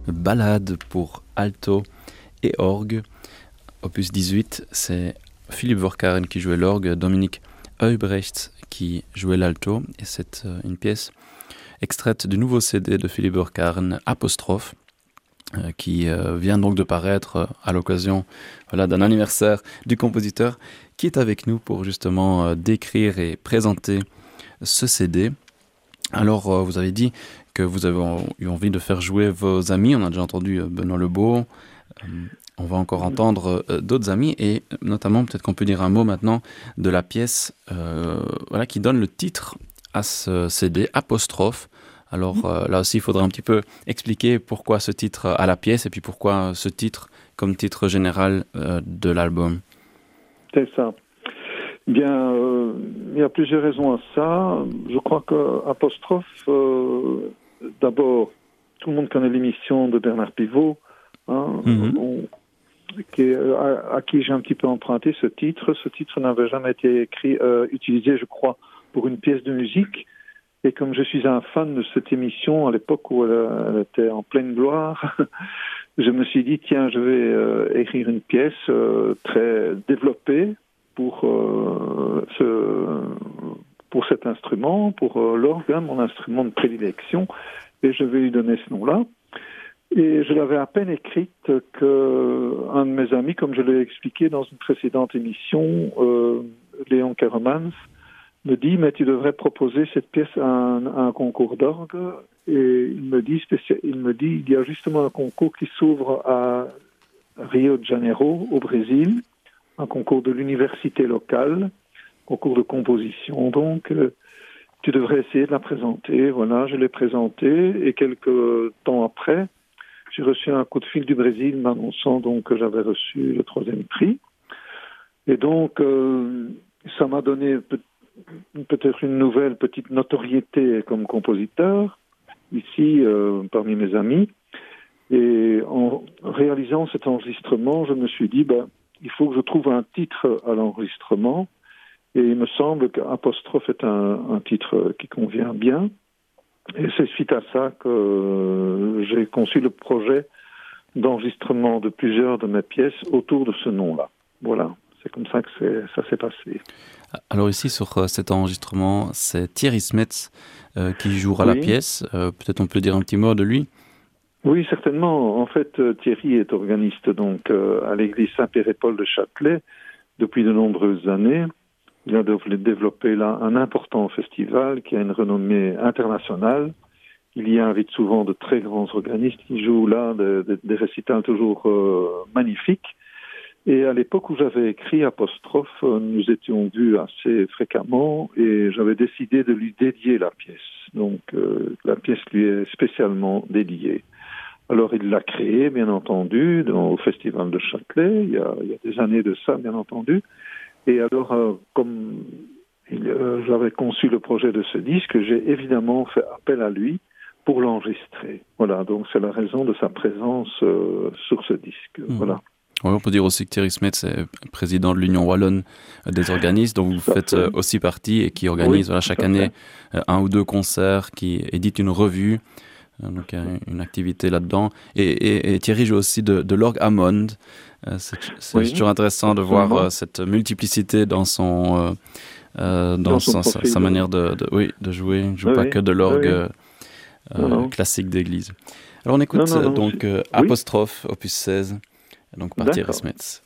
Ballade pour alto et orgue, opus 18, c'est Philippe Vercaeren qui jouait l'orgue, Dominique Heubrecht qui jouait l'alto, et c'est une pièce extraite du nouveau CD de Philippe Vercaeren, Apostrophe, qui vient donc de paraître à l'occasion d'un anniversaire du compositeur, qui est avec nous pour justement décrire et présenter ce CD. Alors, vous avez dit que vous avez eu envie de faire jouer vos amis. On a déjà entendu Benoît Lebeau. On va encore entendre d'autres amis, et notamment, peut-être qu'on peut dire un mot maintenant de la pièce qui donne le titre à ce CD, Apostrophe. Alors là aussi, il faudrait un petit peu expliquer pourquoi ce titre à la pièce et puis pourquoi ce titre comme titre général de l'album. C'est ça. Bien, il y a plusieurs raisons à ça. Je crois que Apostrophe, d'abord, tout le monde connaît l'émission de Bernard Pivot, à qui j'ai un petit peu emprunté ce titre. Ce titre n'avait jamais été utilisé, je crois, pour une pièce de musique. Et comme je suis un fan de cette émission, à l'époque où elle était en pleine gloire, je me suis dit, tiens, je vais écrire une pièce très développée pour cet instrument, pour l'orgue, mon instrument de prédilection, et je vais lui donner ce nom-là. Et je l'avais à peine écrite qu'un de mes amis, comme je l'ai expliqué dans une précédente émission, Léon Karemans, me dit, mais tu devrais proposer cette pièce à un concours d'orgue. Et il me dit, il y a justement un concours qui s'ouvre à Rio de Janeiro, au Brésil, un concours de l'université locale, concours de composition. Donc, tu devrais essayer de la présenter. Voilà, je l'ai présentée, et quelques temps après, j'ai reçu un coup de fil du Brésil m'annonçant donc que j'avais reçu le 3e prix. Et donc, ça m'a donné peut-être une nouvelle petite notoriété comme compositeur, ici, parmi mes amis. Et en réalisant cet enregistrement, je me suis dit, il faut que je trouve un titre à l'enregistrement. Et il me semble qu'Apostrophe est un titre qui convient bien. Et c'est suite à ça que j'ai conçu le projet d'enregistrement de plusieurs de mes pièces autour de ce nom-là. Voilà, c'est comme ça que ça s'est passé. Alors ici, sur cet enregistrement, c'est Thierry Smets qui jouera la pièce. Peut-être on peut dire un petit mot de lui. Oui, certainement. En fait, Thierry est organiste donc à l'église Saint-Pierre et Paul de Châtelet depuis de nombreuses années. Il a développé là un important festival qui a une renommée internationale. Il y invite souvent de très grands organistes qui jouent là des récitals toujours magnifiques. Et à l'époque où j'avais écrit Apostrophe, nous étions vus assez fréquemment et j'avais décidé de lui dédier la pièce. Donc la pièce lui est spécialement dédiée. Alors il l'a créée, bien entendu, au Festival de Châtelet, il y a des années de ça, bien entendu. Et alors, comme j'avais conçu le projet de ce disque, j'ai évidemment fait appel à lui pour l'enregistrer. Voilà, donc c'est la raison de sa présence sur ce disque. Voilà. Oui, on peut dire aussi que Thierry Smets est président de l'Union Wallonne des organistes, dont vous faites aussi partie, et qui organise chaque année un ou deux concerts, qui édite une revue, donc il y a une activité là-dedans. Et Thierry joue aussi de l'orgue Hammond. C'est toujours intéressant de voir cette multiplicité dans sa manière de jouer. Il ne joue pas que de l'orgue classique d'église. Alors on écoute donc Apostrophe, opus 16, donc par Thierry Smets.